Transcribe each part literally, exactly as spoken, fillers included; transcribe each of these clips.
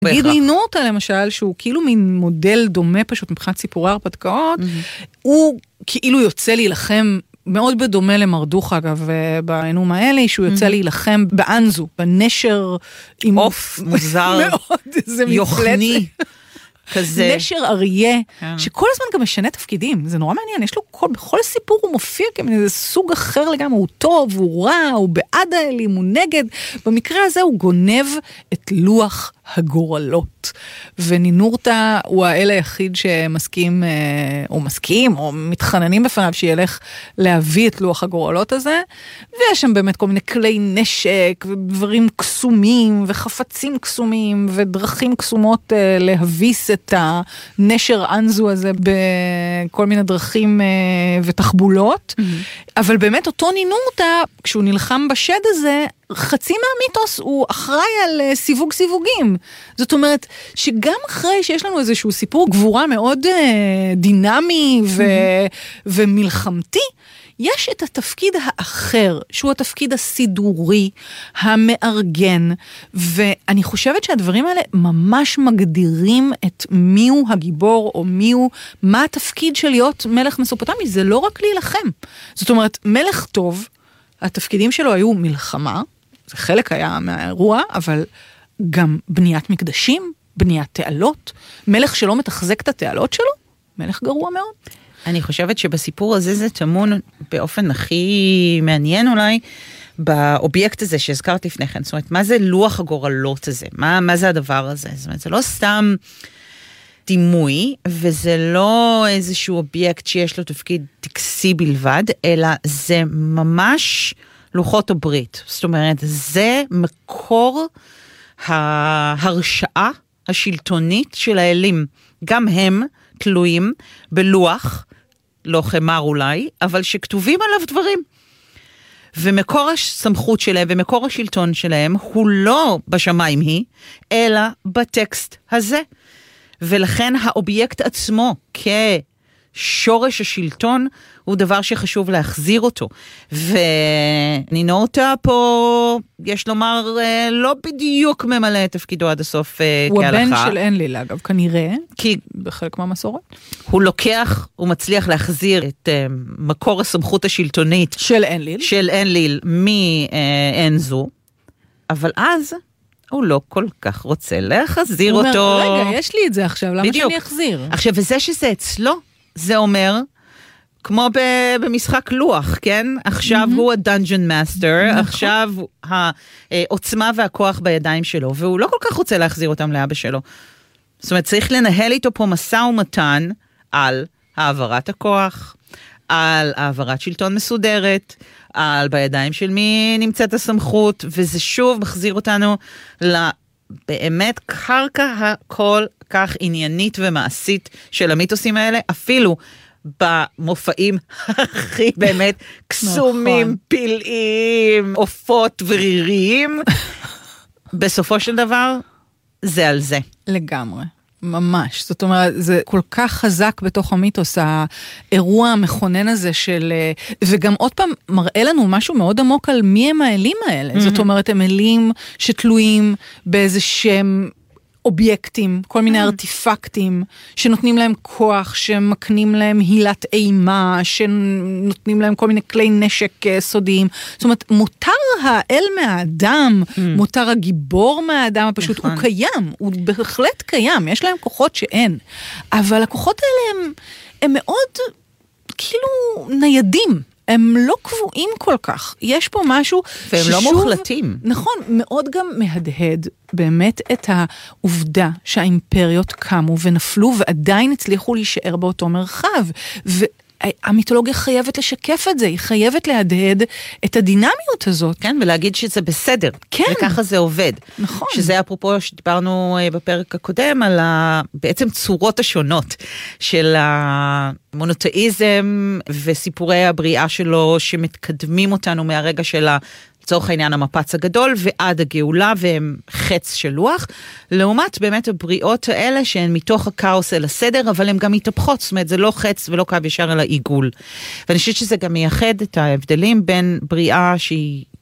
נגיד נינורתה למשל, שהוא כאילו מין מודל דומה פשוט מבחינת סיפורי הרפתקאות, הוא כאילו יוצא להילחם מאוד בדומה למרדוך אגב בעינום האלה, שהוא יוצא להילחם באנזו, בנשר עם עוף מוזר, מאוד, זה יוחני. כזה. נשר אריה, שכל הזמן גם משנה תפקידים, זה נורא מעניין, יש לו כל, בכל סיפור הוא מופיע כאיזה סוג אחר לגמרי, הוא טוב, הוא רע, הוא בעד האלים, הוא נגד, במקרה הזה הוא גונב את לוח הגורלות, ונינורתה הוא האל היחיד שמסכים, או מסכים, או מתחננים בפניו שילך להביא את לוח הגורלות הזה, ויש שם באמת כל מיני כלי נשק, ודברים קסומים, וחפצים קסומים, ודרכים קסומות להביס את הנשר אנזו הזה בכל מיני דרכים ותחבולות, אבל באמת אותו נינורתה, כשהוא נלחם בשד הזה, חצי מהמיתוס הוא אחראי על סיווג סיווגים. זאת אומרת, שגם אחרי שיש לנו איזשהו סיפור גבורה מאוד דינמי ו- ומלחמתי, יש את התפקיד האחר, שהוא התפקיד הסידורי, המארגן, ואני חושבת שהדברים האלה ממש מגדירים את מיהו הגיבור, או מיהו, מה התפקיד של להיות מלך מסופוטמי, זה לא רק להילחם. זאת אומרת, מלך טוב, התפקידים שלו היו מלחמה, זה חלק היה מהאירוע, אבל גם בניית מקדשים, בניית תעלות, מלך שלא מתחזק את התעלות שלו, מלך גרוע מאוד. אני חושבת שבסיפור הזה זה תמון באופן הכי מעניין אולי, באובייקט הזה שהזכרת לפני כן, זאת אומרת, מה זה לוח הגורלות הזה? מה, מה זה הדבר הזה? זאת אומרת, זה לא סתם דימוי, וזה לא איזשהו אובייקט שיש לו תפקיד טקסי בלבד, אלא זה ממש לוחות הברית. זאת אומרת, זה מקור ההרשאה השלטונית של האלים. גם הם תלויים בלוח, לא חמר אולי, אבל שכתובים עליו דברים. ומקור הסמכות שלהם ומקור השלטון שלהם הוא לא בשמיים היא, אלא בטקסט הזה. ולכן האובייקט עצמו כשורש השלטון הוא דבר שחשוב להחזיר אותו. ונינורתה פה, יש לומר, לא בדיוק ממלא את תפקידו עד הסוף הוא כהלכה. הוא הבן של אנליל, אגב, כנראה, כי בחלק מהמסורת. הוא לוקח, הוא מצליח להחזיר את uh, מקור הסמכות השלטונית של אנליל. של אנליל מאנזו, אבל אז הוא לא כל כך רוצה להחזיר הוא אותו. אומר, רגע, יש לי את זה עכשיו, למה בדיוק. שאני אחזיר? עכשיו, וזה שזה אצלו, זה אומר, כמו ב- במשחק לוח, כן? עכשיו mm-hmm. הוא הדונג'ן מאסטר, נכון. עכשיו העוצמה והכוח בידיים שלו, והוא לא כל כך רוצה להחזיר אותם לאבא שלו. זאת אומרת, צריך לנהל איתו פה מסע ומתן על העברת הכוח, על העברת שלטון מסודרת, על בידיים של מי נמצאת הסמכות, וזה שוב מחזיר אותנו לבאמת קרקע הכל כך עניינית ומעשית של המיתוסים האלה, אפילו במופעים הכי באמת קסומים, פלאים, עופות וריריים, בסופו של דבר זה על זה. לגמרי. ממש, זאת אומרת, זה כל כך חזק בתוך המיתוס, האירוע המכונן הזה של, וגם עוד פעם מראה לנו משהו מאוד עמוק על מי הם האלים האלה, mm-hmm. זאת אומרת, הם אלים שתלויים באיזה שם אובייקטים, כל מיני mm-hmm. ארטיפקטים, שנותנים להם כוח, שמקנים להם הילת אימה, שנותנים להם כל מיני כלי נשק סודיים, זאת אומרת, מותר האל מהאדם, mm-hmm. מותר הגיבור מהאדם, פשוט נכון. הוא קיים, הוא בהחלט קיים, יש להם כוחות שאין, אבל הכוחות האלה הם, הם מאוד כאילו ניידים, הם לא קבועים כל כך. יש פה משהו והם ששוב, לא מוחלטים. נכון, מאוד גם מהדהד באמת את העובדה שהאימפריות קמו ונפלו ועדיין הצליחו להישאר באותו מרחב. והמיתולוגיה חייבת לשקף את זה, היא חייבת להדהד את הדינמיות הזאת. כן, ולהגיד שזה בסדר. כן. וככה זה עובד. נכון. שזה אפרופו שדיברנו בפרק הקודם על ה... בעצם צורות השונות של המונותאיזם וסיפורי הבריאה שלו שמתקדמים אותנו מהרגע של ה... לצורך העניין המפץ הגדול ועד הגאולה והם חץ של לוח, לעומת באמת הבריאות האלה שהן מתוך הכאוס אל הסדר, אבל הן גם מתהפכות, זאת אומרת זה לא חץ ולא קו ישר אלא עיגול. ואני חושבת שזה גם מייחד את ההבדלים בין בריאה שהיא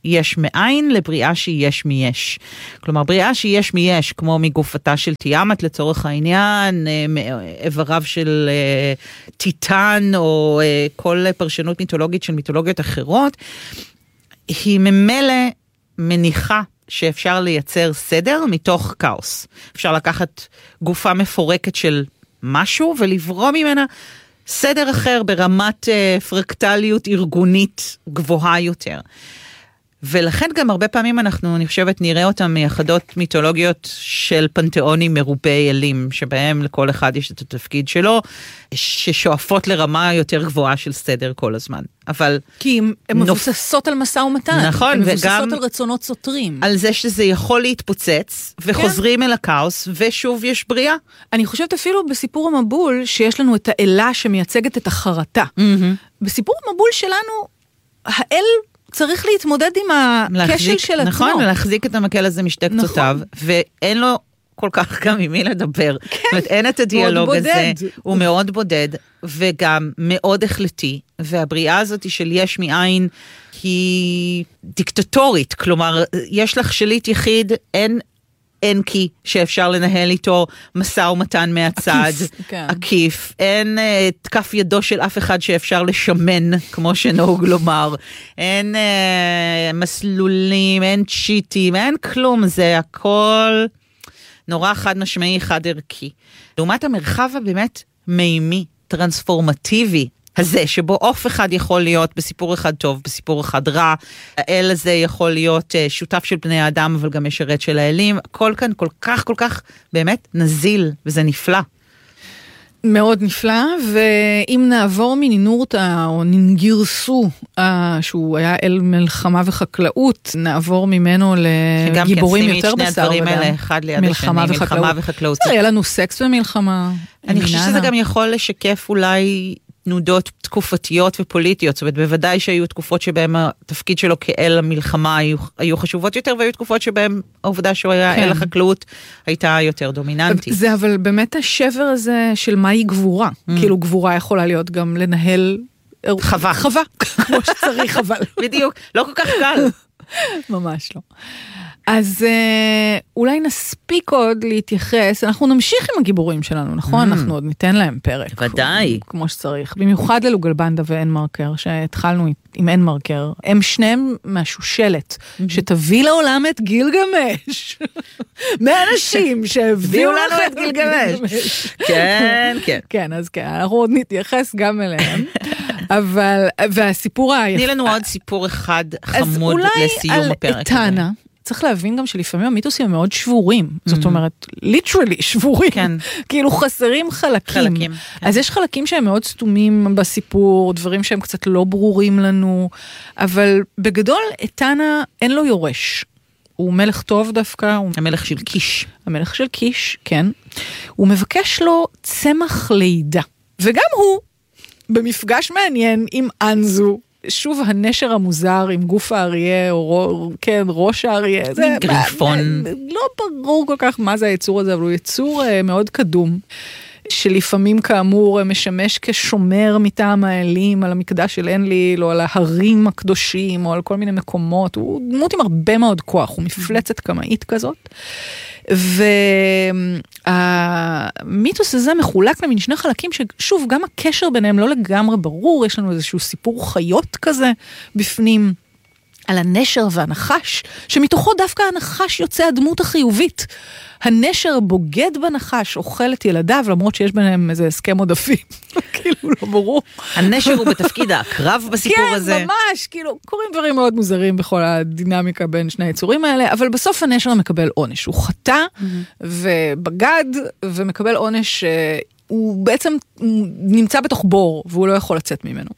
יש מאין לבריאה שהיא יש מיש. כלומר, בריאה שהיא יש מיש, כמו מגופתה של תיאמת לצורך העניין, איבריו של טיטן, או כל פרשנות מיתולוגית של מיתולוגיות אחרות, היא ממילא מניחה שאפשר לייצר סדר מתוך כאוס. אפשר לקחת גופה מפורקת של משהו ולברוא ממנה סדר אחר ברמת uh, פרקטליות ארגונית גבוהה יותר. ולכן גם הרבה פעמים אנחנו, אני חושבת, נראה אותם מייחדות מיתולוגיות של פנתיאונים מרובי אלים, שבהם לכל אחד יש את התפקיד שלו, ששואפות לרמה יותר גבוהה של סדר כל הזמן. אבל... כי הן מבוססות על משא ומתן. נכון, הן וגם... מבוססות על רצונות סותרים. על זה שזה יכול להתפוצץ, וחוזרים אל הכאוס, ושוב יש בריאה. אני חושבת אפילו בסיפור המבול, שיש לנו את האלה שמייצגת את החרטה. בסיפור המבול שלנו, האל... צריך להתמודד עם הכשל של עצמו. נכון, ולהחזיק את המקל הזה משתי קצותיו, ואין לו כל כך גם עם מי לדבר. זאת אומרת, אין את הדיאלוג הזה, הוא מאוד בודד, וגם מאוד החלטי, והבריאה הזאת של יש מאין, היא דיקטטורית, כלומר, יש לך שליט יחיד, אין אין קי שאפשר לנהל איתו מסע ומתן מהצד, עקיף, כן. עקיף. אין את כף ידו של אף אחד שאפשר לשמן, כמו שנהוג לומר. אין אה, מסלולים, אין צ'יטים, אין כלום, זה הכל נורא חד משמעי, חד ערכי. לעומת המרחב הבאמת מימי, טרנספורמטיבי, הזה, שבו אוף אחד יכול להיות בסיפור אחד טוב, בסיפור אחד רע, האל הזה יכול להיות uh, שותף של בני האדם, אבל גם משרת של האלים, הכל כאן כל כך, כל כך, באמת נזיל, וזה נפלא. מאוד נפלא, ואם נעבור מנינורתא, או ננגירסו, uh, שהוא היה אל מלחמה וחקלאות, נעבור ממנו לגיבורים כן, יותר בשר. שני הדברים האלה, אחד ליד מלחמה השני, וחקלאות. מלחמה וחקלאות. היה לנו סקס במלחמה. אני חושבת שזה גם יכול לשקף אולי... תנודות תקופתיות ופוליטיות, זאת אומרת, בוודאי שהיו תקופות שבהם התפקיד שלו כאל המלחמה היו, היו חשובות יותר, והיו תקופות שבהם העובדה שהוא היה כן. אל החקלאות הייתה יותר דומיננטית. זה אבל באמת השבר הזה של מהי גבורה, mm. כאילו גבורה יכולה להיות גם לנהל... חווה. חווה, כמו שצריך אבל. בדיוק, לא כל כך קל. ממש לא. אז אה, אולי נספיק עוד להתייחס, אנחנו נמשיך עם הגיבורים שלנו, נכון? Mm. אנחנו עוד ניתן להם פרק. ודאי. כמו שצריך. במיוחד ללוגלבנדה ואין מרקר, שהתחלנו עם אין מרקר. הם שניהם מהשושלת, mm-hmm. שתביא לעולם את גילגמש. מהאנשים שהביאו לנו את גילגמש. כן, כן. כן, אז כן, אנחנו עוד נתייחס גם אליהם. אבל, והסיפור ה... תני לנו עוד סיפור אחד חמוד לסיום הפרק. אז אולי על איתנה, צריך להבין גם שלפעמים המיתוסים הם מאוד שבורים, זאת אומרת, literally שבורים, כאילו חסרים חלקים. אז יש חלקים שהם מאוד סתומים בסיפור, דברים שהם קצת לא ברורים לנו, אבל בגדול איתנה אין לו יורש. הוא מלך טוב דווקא. המלך של קיש. המלך של קיש, כן. הוא מבקש לו צמח לידה. וגם הוא, במפגש מעניין עם אנזו, שוב הנשר המוזר עם גוף האריה, או כן, ראש האריה. זה גריפון. לא ברור כל כך מה זה היצור הזה, אבל הוא יצור מאוד קדום, שלפעמים כאמור משמש כשומר מטעם האלים על המקדש של אנליל, או על ההרים הקדושים, או על כל מיני מקומות. הוא דמות עם הרבה מאוד כוח, הוא מפלצת קמאית כזאת. והמיתוס הזה מחולק למין שני חלקים ששוב, גם הקשר ביניהם לא לגמרי ברור, יש לנו איזשהו סיפור חיות כזה בפנים, על הנשר והנחש, שמתוכו דווקא הנחש יוצא הדמות החיובית. הנשר בוגד בנחש, אוכל את ילדיו, למרות שיש ביניהם איזה הסכם עודפים. כאילו, לא ברור. הנשר הוא בתפקיד הקרב בסיפור הזה. כן, ממש, כאילו, קוראים דברים מאוד מוזרים בכל הדינמיקה בין שני היצורים האלה, אבל בסוף הנשר מקבל עונש. הוא חטא ובגד, ומקבל עונש, הוא בעצם נמצא בתוך בור, והוא לא יכול לצאת ממנו.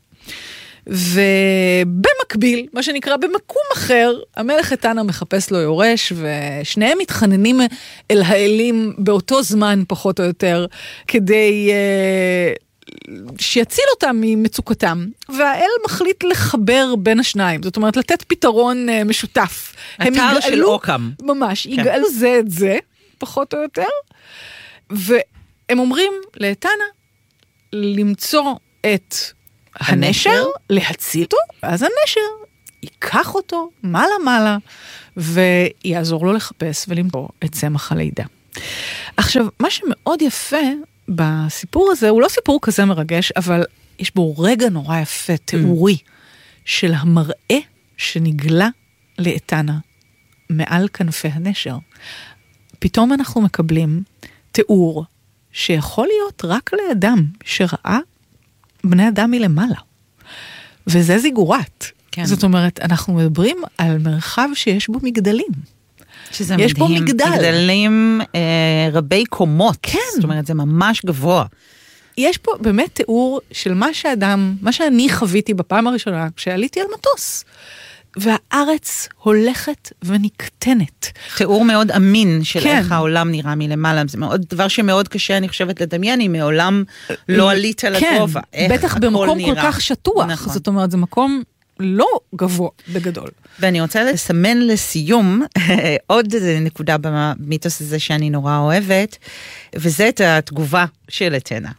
ובמקביל, מה שנקרא במקום אחר, המלך איתנה מחפש לו יורש, ושניהם מתחננים אל האלים באותו זמן פחות או יותר, כדי uh, שיציל אותם ממצוקתם, והאל מחליט לחבר בין השניים, זאת אומרת לתת פתרון uh, משותף. אתר של אוקם. ממש, כן. יגאלו זה את זה, פחות או יותר, והם אומרים לאיתנה למצוא את הנשר, להציל אותו, אז הנשר ייקח אותו מעלה מעלה, ויעזור לו לחפש ולמצוא את צמח הלידה. עכשיו, מה שמאוד יפה בסיפור הזה, הוא לא סיפור כזה מרגש, אבל יש בו רגע נורא יפה, תיאורי, של המראה שנגלה לאתנה מעל כנפי הנשר. פתאום אנחנו מקבלים תיאור שיכול להיות רק לאדם שראה בני אדם מלמעלה. וזה זיגורת. כן. זאת אומרת, אנחנו מדברים על מרחב שיש בו מגדלים. שזה יש מדהים. בו מגדל. מגדלים אה, רבי קומות. כן. זאת אומרת, זה ממש גבוה. יש פה באמת תיאור של מה שאדם, מה שאני חוויתי בפעם הראשונה, כשעליתי על מטוס. והארץ הולכת ונקטנת. תיאור מאוד אמין של כן. איך העולם נראה מלמעלה. זה מאוד, דבר שמאוד קשה, אני חושבת, לדמיין, אם מעולם לא עלית על כן. הגובה. איך בטח הכל במקום נראה. כל כך שטוח. נכון. זאת אומרת, זה מקום לא גבוה בגדול. ואני רוצה לסמן לסיום עוד נקודה במיתוס הזה שאני נורא אוהבת, וזה את התגובה של אתנה.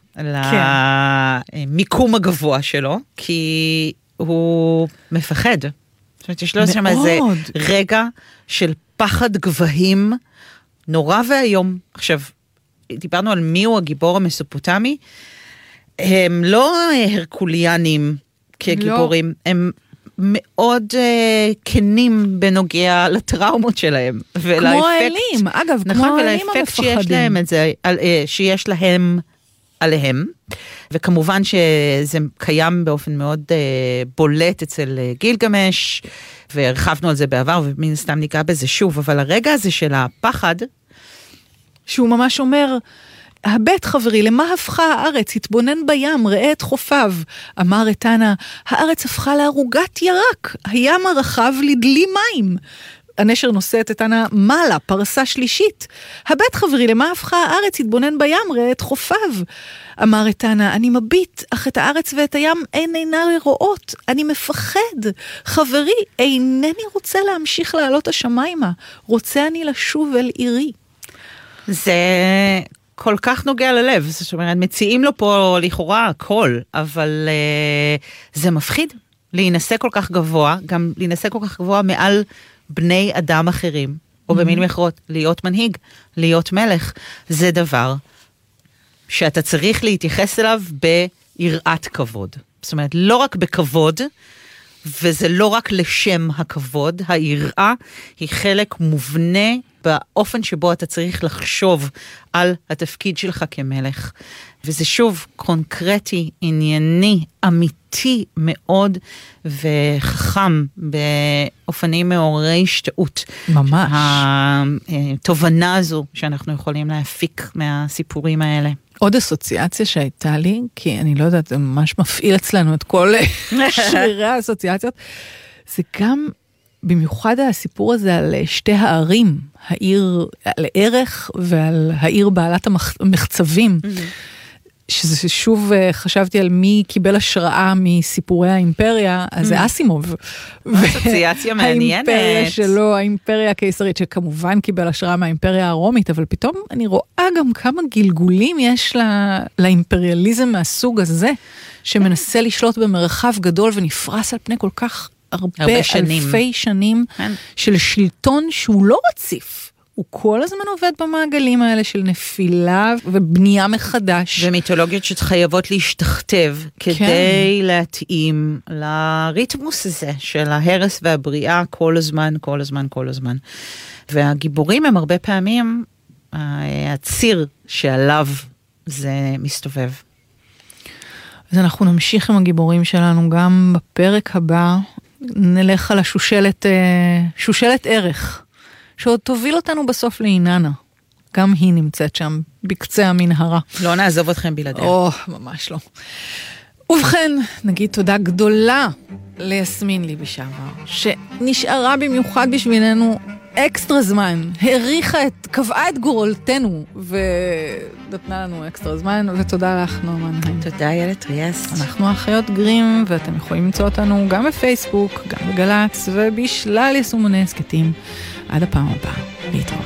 למיקום הגבוה שלו, כי הוא מפחד. זאת אומרת, יש לו שם איזה רגע של פחד גבהים נורא והיום. עכשיו, דיברנו על מי הוא הגיבור המסופוטמי, הם לא הרקוליאנים כגיבורים, לא. הם מאוד uh, כנים בנוגע לטראומות שלהם. כמו האלים, אגב, נכון, כמו האלים ולאפקט שיש להם את זה, על, uh, שיש להם עליהם, וכמובן שזה קיים באופן מאוד uh, בולט אצל uh, גילגמש, והרחבנו על זה בעבר, ומן סתם ניגע בזה שוב, אבל הרגע הזה של הפחד, שהוא ממש אומר, הבט חברי, למה הפכה הארץ? התבונן בים, ראה את חופיו. אמר אתנה, הארץ הפכה לערוגת ירק, הים הרחב לדלי מים. הנשר נושא את אתנה מעלה, פרסה שלישית. הבט חברי, למה הפכה הארץ? התבונן בים, ראה את חופיו. אמר אתנה, אני מביט, אך את הארץ ואת הים אין אינה רואות. אני מפחד. חברי, אינני רוצה להמשיך לעלות השמיימה. רוצה אני לשוב אל עירי. זה כל כך נוגע ללב, זאת אומרת, מציעים לו פה לכאורה הכל, אבל uh, זה מפחיד להינשא כל כך גבוה, גם להינשא כל כך גבוה מעל בני אדם אחרים, או במילים אחרות, להיות מנהיג, להיות מלך, זה דבר שאתה צריך להתייחס אליו ביראת כבוד. זאת אומרת, לא רק בכבוד, וזה לא רק לשם הכבוד, היראה היא חלק מובנה באופן שבו אתה צריך לחשוב על התפקיד שלך כמלך. וזה שוב קונקרטי, ענייני, אמיתי מאוד, וחכם באופנים מעוררי השתאות. ממש. התובנה הזו שאנחנו יכולים להפיק מהסיפורים האלה. עוד אסוציאציה שהייתה לי, כי אני לא יודעת, זה ממש מפעיל אצלנו את כל שרירי האסוציאציות, זה גם במיוחד הסיפור הזה על שתי הערים, העיר על ערך ועל העיר בעלת המחצבים, שזה שוב חשבתי על מי קיבל השראה מסיפורי האימפריה, אז זה אסימוב. אסוציאציה מעניינת. האימפריה שלו, האימפריה הקיסרית, שכמובן קיבל השראה מהאימפריה הרומית, אבל פתאום אני רואה גם כמה גלגולים יש לה, לאימפריאליזם מהסוג הזה, שמנסה לשלוט במרחב גדול ונפרס על פני כל כך הרבה, הרבה שנים. אלפי שנים של שלטון שהוא לא רציף. הוא כל הזמן עובד במעגלים האלה של נפילה ובנייה מחדש. ומיתולוגיות שחייבות להשתכתב כדי כן. להתאים לריתמוס הזה של ההרס והבריאה כל הזמן, כל הזמן, כל הזמן. והגיבורים הם הרבה פעמים הציר שעליו זה מסתובב. אז אנחנו נמשיך עם הגיבורים שלנו גם בפרק הבא. נלך על השושלת, שושלת ערך. שעוד תוביל אותנו בסוף לעיננה. גם היא נמצאת שם, בקצה המנהרה. לא נעזוב אתכם בלעדיה. או, ממש לא. ובכן, נגיד תודה גדולה ליסמין ליבי שעבר, שנשארה במיוחד בשבילנו אקסטרה זמן, העריכה את, קבעה את גורלתנו, ונתנה לנו אקסטרה זמן, ותודה לך, נעמה נעים. תודה, איילת ריאסט. אנחנו האחיות גרים, ואתם יכולים למצוא אותנו גם בפייסבוק, גם בגלץ, ובשלל יישומוני הסקטים. עד הפעם הבאה. להתראות.